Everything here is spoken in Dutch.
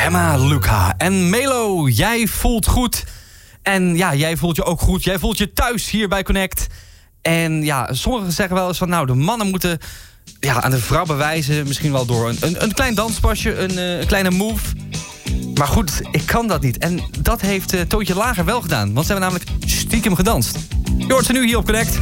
Emma Luca en Melo, jij voelt goed. En ja, jij voelt je ook goed. Jij voelt je thuis hier bij Connect. En ja, sommigen zeggen wel eens van... nou, de mannen moeten aan de vrouw bewijzen. Misschien wel door een klein danspasje, een kleine move. Maar goed, ik kan dat niet. En dat heeft Toontje Lager wel gedaan. Want ze hebben namelijk stiekem gedanst. Je hoort ze nu hier op Connect.